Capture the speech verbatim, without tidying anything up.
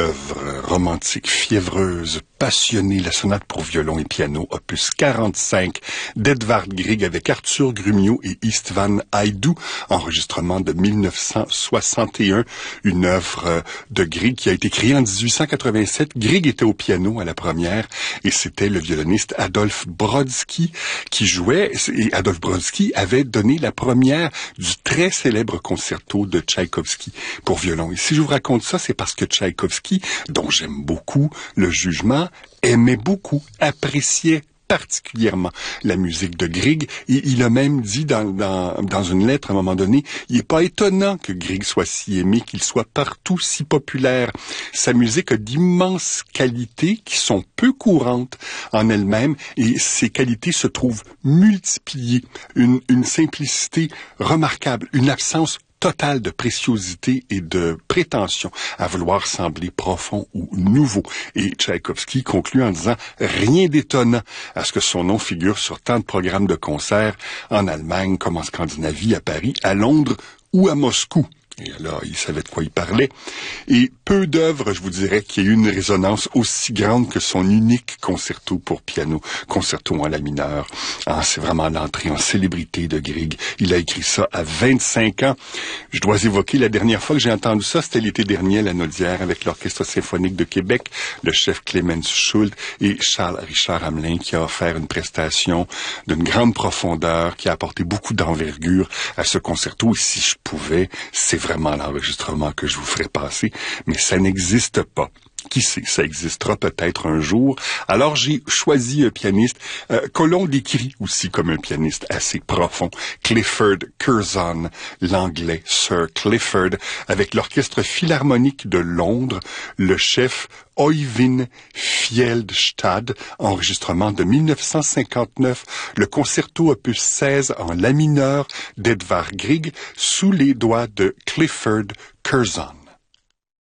œuvre romantique, fiévreuse, passionnée, la sonate pour violon et piano, opus quarante-cinq d'Edvard Grieg avec Arthur Grumio et Istvan Haydú, enregistrement de mille neuf cent soixante et un, une œuvre de Grieg qui a été créée en dix-huit cent quatre-vingt-sept. Grieg était au piano à la première et c'était le violoniste Adolphe Brodsky qui jouait, et Adolphe Brodsky avait donné la première du très célèbre concerto de Tchaïkovski pour violon. Et si je vous raconte ça, c'est parce que Tchaïkovski, dont j'aime beaucoup le jugement, aimait beaucoup, appréciait particulièrement la musique de Grieg, et il a même dit dans, dans, dans une lettre à un moment donné, il n'est pas étonnant que Grieg soit si aimé, qu'il soit partout si populaire. Sa musique a d'immenses qualités qui sont peu courantes en elles-mêmes, et ces qualités se trouvent multipliées. Une, une simplicité remarquable, une absence totale de préciosité et de prétention à vouloir sembler profond ou nouveau. Et Tchaïkovski conclut en disant « Rien d'étonnant à ce que son nom figure sur tant de programmes de concerts en Allemagne comme en Scandinavie, à Paris, à Londres ou à Moscou. » Et alors, il savait de quoi il parlait. Et peu d'œuvres, je vous dirais, qui aient eu une résonance aussi grande que son unique concerto pour piano, concerto en la mineure. Ah, c'est vraiment l'entrée en célébrité de Grieg. Il a écrit ça à vingt-cinq ans. Je dois évoquer la dernière fois que j'ai entendu ça, c'était l'été dernier à la Naudière avec l'Orchestre symphonique de Québec, le chef Clemens Schult et Charles Richard Hamelin qui a offert une prestation d'une grande profondeur, qui a apporté beaucoup d'envergure à ce concerto. Et si je pouvais, c'est vraiment l'enregistrement que je vous ferai passer, mais ça n'existe pas. Qui sait, ça existera peut-être un jour. Alors j'ai choisi un pianiste euh, que l'on décrit aussi comme un pianiste assez profond, Clifford Curzon, l'anglais Sir Clifford, avec l'Orchestre Philharmonique de Londres, le chef Øyvind Fjeldstad, enregistrement de mille neuf cent cinquante-neuf, le concerto opus seize en la mineur d'Edvard Grieg, sous les doigts de Clifford Curzon.